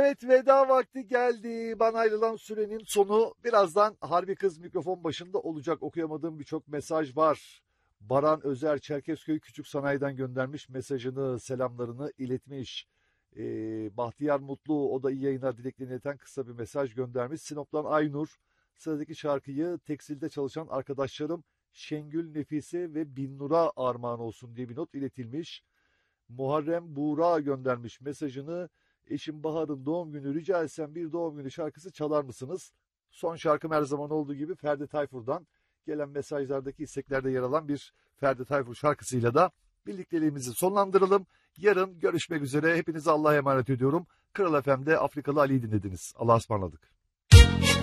Evet, veda vakti geldi. Bana ayrılan sürenin sonu. Birazdan Harbi Kız mikrofon başında olacak. Okuyamadığım birçok mesaj var. Baran Özer Çerkezköy Küçük Sanayi'den göndermiş mesajını, selamlarını iletmiş. Bahtiyar Mutlu, o da iyi yayınlar dileklerini ileten kısa bir mesaj göndermiş. Sinop'tan Aynur, sıradaki şarkıyı tekstilde çalışan arkadaşlarım Şengül, Nefise ve Binnur'a armağan olsun diye bir not iletilmiş. Muharrem Buğra göndermiş mesajını. Eşim Bahar'ın doğum günü, rica etsem bir doğum günü şarkısı çalar mısınız? Son şarkım her zaman olduğu gibi Ferdi Tayfur'dan gelen mesajlardaki isteklerde yer alan bir Ferdi Tayfur şarkısıyla da birlikteliğimizi sonlandıralım. Yarın görüşmek üzere. Hepinize Allah'a emanet ediyorum. Kral FM'de Afrikalı Ali'yi dinlediniz. Allah'a ısmarladık.